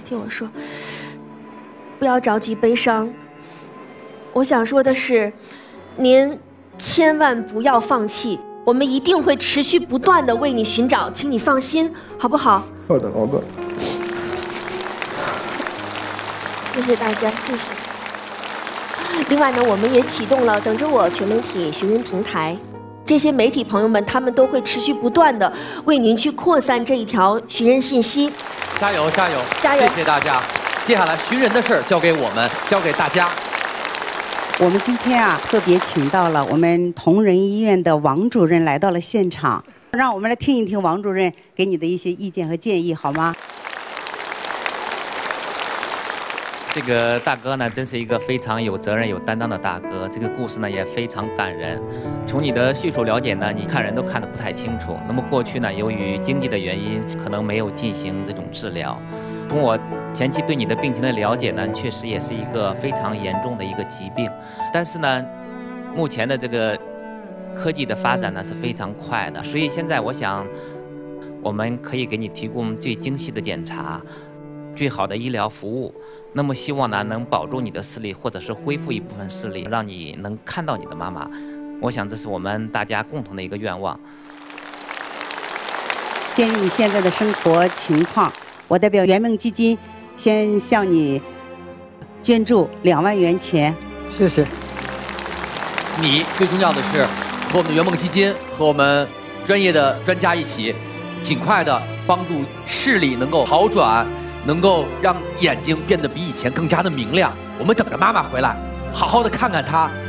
听我说，不要着急悲伤。我想说的是，您千万不要放弃，我们一定会持续不断的为你寻找，请你放心，好不好？ 好的，好的。 谢谢大家，谢谢。另外呢，我们也启动了等着我全媒体寻人平台，这些媒体朋友们，他们都会持续不断的为您去扩散这一条寻人信息。 加油，加油， 加油！ 谢谢大家。接下来寻人的事儿交给我们，交给大家。 我们今天啊，特别请到了我们同仁医院的王主任来到了现场，让我们来听一听王主任给你的一些意见和建议，好吗？ 这个大哥呢，真是一个非常有责任、有担当的大哥。这个故事呢，也非常感人。从你的叙述了解呢，你看人都看得不太清楚。那么过去呢，由于经济的原因，可能没有进行这种治疗。从我前期对你的病情的了解呢，确实也是一个非常严重的一个疾病。但是呢，目前的这个科技的发展呢是非常快的，所以现在我想，我们可以给你提供最精细的检查，最好的医疗服务。那么希望呢能保住你的视力，或者是恢复一部分视力，让你能看到你的妈妈。我想这是我们大家共同的一个愿望。 鉴于你现在的生活情况，我代表圆梦基金先向你捐助2万元钱。 谢谢。 你最重要的是和我们的圆梦基金和我们专业的专家一起，尽快的帮助视力能够好转，能够让眼睛变得比以前更加的明亮。我们等着妈妈回来，好好的看看她。